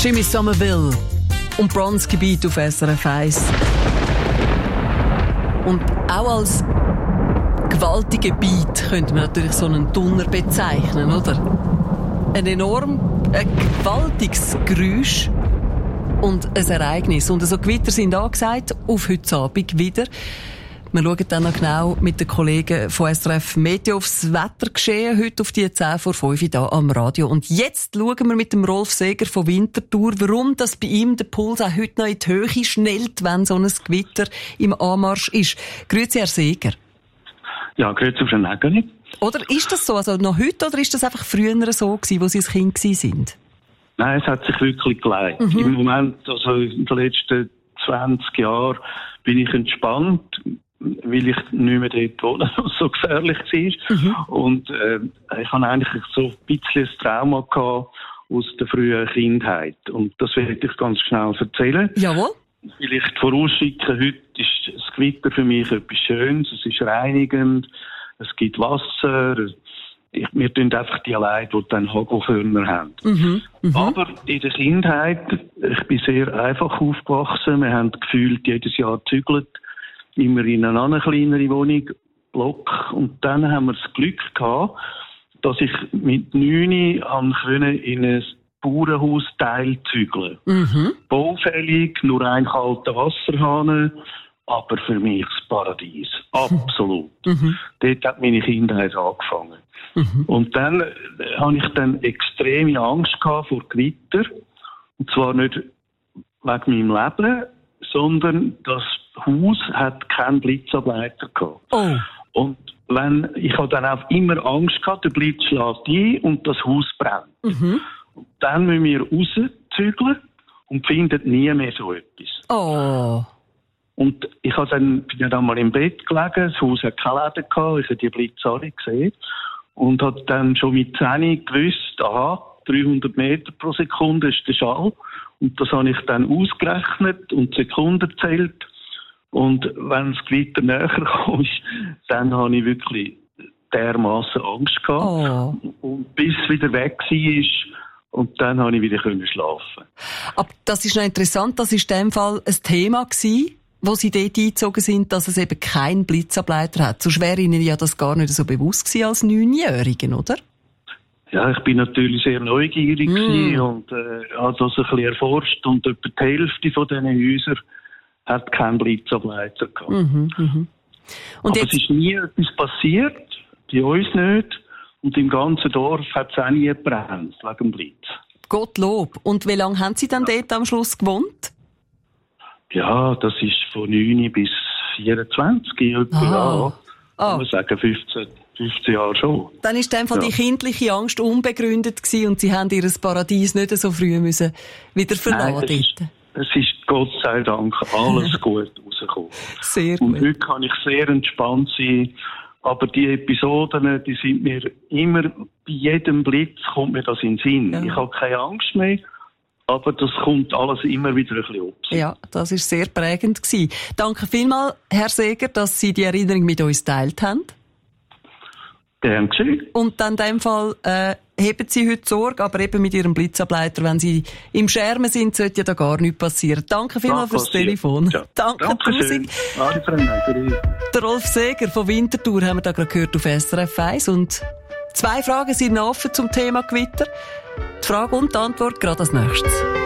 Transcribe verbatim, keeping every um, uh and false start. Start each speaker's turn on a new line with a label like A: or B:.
A: Jimmy Somerville und Bronzegebiet auf S R F eins. Und auch als gewaltiger Beat könnte man natürlich so einen Donner bezeichnen, oder? Ein enorm, ein gewaltiges Geräusch und ein Ereignis. Und so Gewitter sind angesagt, auf heute Abend wieder. Wir schauen dann noch genau mit den Kollegen von S R F Meteo aufs Wettergeschehen, heute auf die zehn vor fünf hier am Radio. Und jetzt schauen wir mit dem Rolf Seeger von Winterthur, warum das bei ihm der Puls auch heute noch in die Höhe schnellt, wenn so ein Gewitter im Anmarsch ist. Grüezi, Herr Seeger.
B: Ja, grüezi auf den Nägel.
A: Oder ist das so, also noch heute, oder ist das einfach früher so gewesen, wo Sie als Kind sind?
B: Nein, es hat sich wirklich geleitet. Mhm. Im Moment, also in den letzten zwanzig Jahren, bin ich entspannt, weil ich nicht mehr dort wohne, was so gefährlich war. Mhm. Und äh, ich hatte eigentlich so ein bisschen ein Trauma gehabt aus der frühen Kindheit. Und das werde ich ganz schnell erzählen.
A: Jawohl.
B: Vielleicht vorausschicken, heute ist das Gewitter für mich etwas Schönes, es ist reinigend, es gibt Wasser, ich, wir tun einfach die allein, die dann Hagelkörner haben. Mhm, mh. Aber in der Kindheit, ich bin sehr einfach aufgewachsen, wir haben gefühlt jedes Jahr gezügelt, immer in eine andere kleinere Wohnung, Block, und dann haben wir das Glück gehabt, dass ich mit neun in ein Bauernhausteil zügeln. Mhm. Baufällig, nur ein kalter Wasserhahn, aber für mich das Paradies. Absolut. Mhm. Dort hat meine Kindheit angefangen. Mhm. Und dann äh, habe ich dann extreme Angst gehabt vor Gewitter. Und zwar nicht wegen meinem Leben, sondern das Haus hat keinen Blitzableiter gehabt. Oh. Und wenn, ich habe dann auch immer Angst gehabt, der Blitz schlägt ein und das Haus brennt. Mhm. Und dann müssen wir rauszügeln und finden nie mehr so etwas. Oh. Und ich habe dann, bin ja dann mal im Bett gelegen, das Haus hat keine Läden gehabt, ich habe die Blitze alle gesehen. Und habe dann schon mit zehn gewusst, aha, dreihundert Meter pro Sekunde ist der Schall. Und das habe ich dann ausgerechnet und Sekunden gezählt. Und wenn das Gewitter näher kam, dann habe ich wirklich dermassen Angst gehabt. Oh. Und bis es wieder weg war, und dann konnte ich wieder schlafen.
A: Aber das ist noch interessant, das war in dem Fall ein Thema gewesen, wo Sie dort eingezogen sind, dass es eben keinen Blitzableiter hat. Sonst wäre Ihnen ja das gar nicht so bewusst gewesen als Neunjährigen, oder?
B: Ja, ich bin natürlich sehr neugierig mm. und äh, habe das ein bisschen erforscht. Und etwa die Hälfte von diesen Häusern hat keinen Blitzableiter gehabt. Mm-hmm, mm-hmm. Und aber jetzt... es ist nie etwas passiert, bei uns nicht. Und im ganzen Dorf hat es auch nie gebrannt, wegen dem Blitz.
A: Gottlob. Und wie lange haben Sie dann ja. dort am Schluss gewohnt?
B: Ja, das ist von neun bis vierundzwanzig. Etwa, ja. Oh. Ich muss sagen, fünfzehn, fünfzehn Jahre schon.
A: Dann war in dem Fall ja. die kindliche Angst unbegründet gewesen und Sie haben Ihr Paradies nicht so früh müssen wieder verlassen.
B: Nein, es, ist, es ist Gott sei Dank alles gut rausgekommen.
A: Sehr gut.
B: Und heute kann ich sehr entspannt sein. Aber die Episoden, die sind mir immer, bei jedem Blitz kommt mir das in den Sinn. Ja. Ich habe keine Angst mehr, aber das kommt alles immer wieder ein bisschen auf.
A: Ja, das war sehr prägend gewesen. Danke vielmals, Herr Seeger, dass Sie die Erinnerung mit uns geteilt haben.
B: Gern geschehen.
A: Und dann in dem Fall, äh, heben Sie heute Sorge, aber eben mit Ihrem Blitzableiter, wenn Sie im Schermen sind, sollte ja da gar nichts passieren. Danke vielmals fürs Telefon.
B: Ja.
A: Danke,
B: Tausend.
A: Der Rolf Seeger von Winterthur haben wir da gerade gehört auf S R F eins. Und zwei Fragen sind offen zum Thema Gewitter. Die Frage und die Antwort gerade als nächstes.